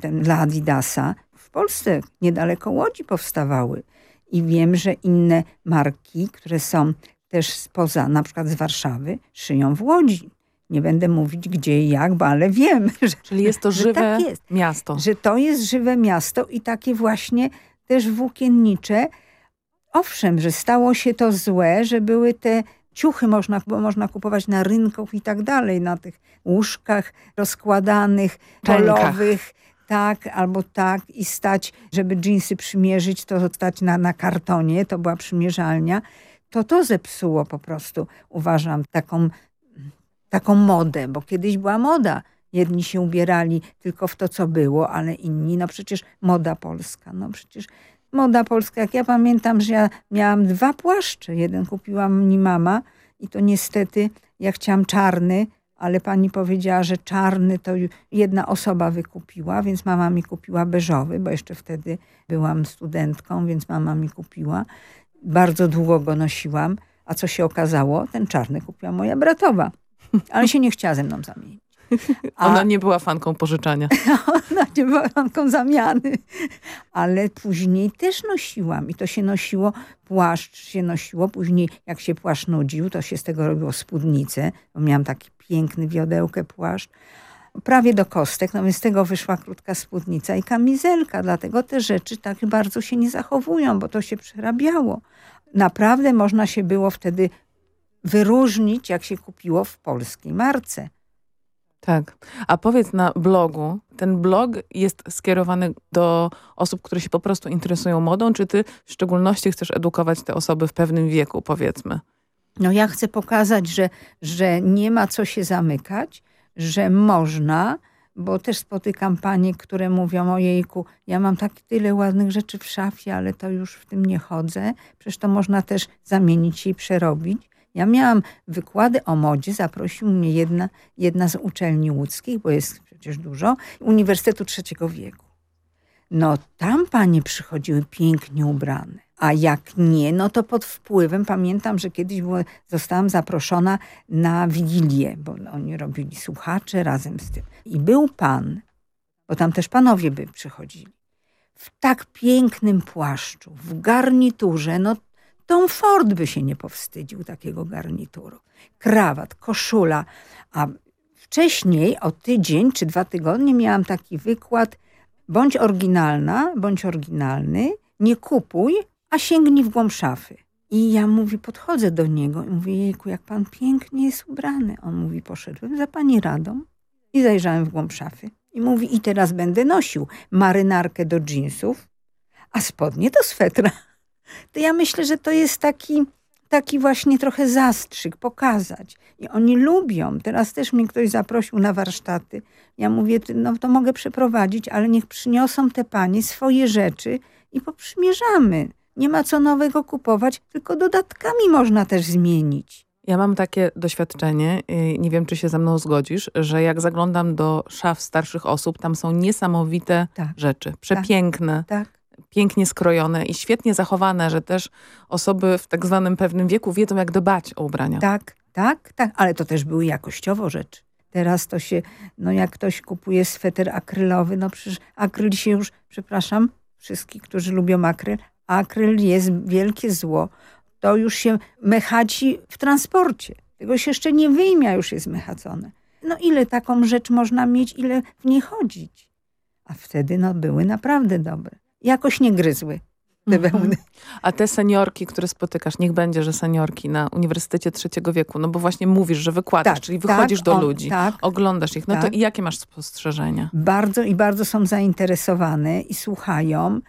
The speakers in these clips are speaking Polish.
potem dla Adidasa. W Polsce niedaleko Łodzi powstawały. I wiem, że inne marki, które są też spoza, na przykład z Warszawy, szyją w Łodzi. Nie będę mówić gdzie i jak, ale wiem, Czyli jest to żywe tak jest, miasto. że to jest żywe miasto i takie właśnie też włókiennicze. Owszem, że stało się to złe, że były te ciuchy, można kupować na rynkach i tak dalej, na tych łóżkach rozkładanych, polowych. Tak, albo tak i stać, żeby dżinsy przymierzyć, to stać na kartonie, to była przymierzalnia. To zepsuło po prostu, uważam, taką modę, bo kiedyś była moda. Jedni się ubierali tylko w to, co było, ale inni, no przecież moda polska, jak ja pamiętam, że ja miałam 2 płaszcze. Jeden kupiła mi mama i to niestety ja chciałam czarny, ale pani powiedziała, że czarny to jedna osoba wykupiła, więc mama mi kupiła beżowy, bo jeszcze wtedy byłam studentką, więc mama mi kupiła. Bardzo długo go nosiłam, a co się okazało? Ten czarny kupiła moja bratowa, ale się nie chciała ze mną zamienić. Ona nie była fanką pożyczania. Ona nie była fanką zamiany. Ale później też nosiłam. I to się nosiło, płaszcz się nosiło. Później jak się płaszcz nudził, to się z tego robiło spódnicę. Bo miałam taki piękny wiodełkę płaszcz. Prawie do kostek. No więc z tego wyszła krótka spódnica i kamizelka. Dlatego te rzeczy tak bardzo się nie zachowują, bo to się przerabiało. Naprawdę można się było wtedy wyróżnić, jak się kupiło w polskiej marce. Tak. A powiedz, na blogu, ten blog jest skierowany do osób, które się po prostu interesują modą, czy ty w szczególności chcesz edukować te osoby w pewnym wieku, powiedzmy? No ja chcę pokazać, że nie ma co się zamykać, że można, bo też spotykam panie, które mówią, ojejku, ja mam tyle ładnych rzeczy w szafie, ale to już w tym nie chodzę. Przecież to można też zamienić i przerobić. Ja miałam wykłady o modzie, zaprosił mnie jedna z uczelni łódzkich, bo jest przecież dużo, Uniwersytetu Trzeciego Wieku. No tam panie przychodziły pięknie ubrane, a jak nie, no to pod wpływem, pamiętam, że kiedyś zostałam zaproszona na Wigilię, bo oni robili słuchacze razem z tym. I był pan, bo tam też panowie by przychodzili, w tak pięknym płaszczu, w garniturze, no Tom Ford by się nie powstydził takiego garnituru. Krawat, koszula. A wcześniej, o tydzień czy 2 tygodnie miałam taki wykład: bądź oryginalna, bądź oryginalny, nie kupuj, a sięgnij w głąb szafy. I ja podchodzę do niego i mówię, jejku, jak pan pięknie jest ubrany. On mówi, poszedłem za pani radą i zajrzałem w głąb szafy. I mówi, i teraz będę nosił marynarkę do dżinsów, a spodnie do swetra. To ja myślę, że to jest taki właśnie trochę zastrzyk, pokazać. I oni lubią. Teraz też mnie ktoś zaprosił na warsztaty. Ja mówię, no to mogę przeprowadzić, ale niech przyniosą te panie swoje rzeczy i poprzymierzamy. Nie ma co nowego kupować, tylko dodatkami można też zmienić. Ja mam takie doświadczenie, nie wiem, czy się ze mną zgodzisz, że jak zaglądam do szaf starszych osób, tam są niesamowite rzeczy. Przepiękne. Tak. Pięknie skrojone i świetnie zachowane, że też osoby w tak zwanym pewnym wieku wiedzą, jak dbać o ubrania. Tak, ale to też były jakościowo rzeczy. Teraz to się, no jak ktoś kupuje sweter akrylowy, no przecież akryl się już, przepraszam, wszystkich, którzy lubią akryl jest wielkie zło. To już się mechaci w transporcie. Tego się jeszcze nie wyjmie, już jest mechacone. No ile taką rzecz można mieć, ile w nie chodzić? A wtedy były naprawdę dobre. Jakoś nie gryzły te wełny. A te seniorki, które spotykasz, niech będzie, że seniorki na Uniwersytecie Trzeciego Wieku, no bo właśnie mówisz, że wykładasz, czyli wychodzisz do ludzi, oglądasz ich, no to i jakie masz spostrzeżenia? Bardzo są zainteresowane i słuchają.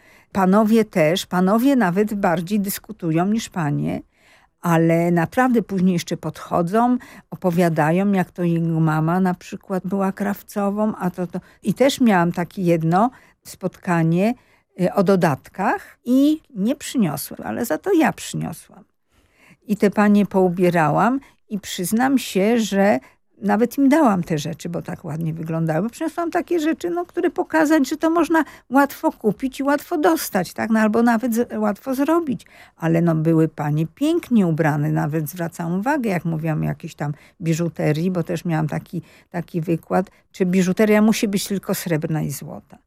Panowie nawet bardziej dyskutują niż panie, ale naprawdę później jeszcze podchodzą, opowiadają, jak to jego mama na przykład była krawcową, a to. I też miałam takie jedno spotkanie o dodatkach i nie przyniosłem, ale za to ja przyniosłam. I te panie poubierałam i przyznam się, że nawet im dałam te rzeczy, bo tak ładnie wyglądały. Przyniosłam takie rzeczy, które pokazać, że to można łatwo kupić i łatwo dostać, tak? Albo nawet łatwo zrobić. Ale były panie pięknie ubrane, nawet zwracam uwagę, jak mówiłam o jakiejś tam biżuterii, bo też miałam taki wykład, czy biżuteria musi być tylko srebrna i złota.